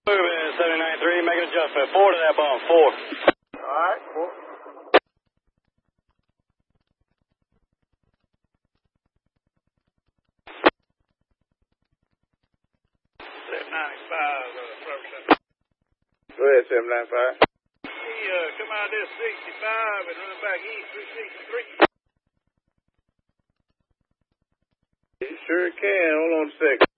Moving 793, make an adjustment. 4 to that bump, 4. Alright, 4. 795, Go ahead, 795. Come out this 65 and run back east 363. You sure can. Hold on a second.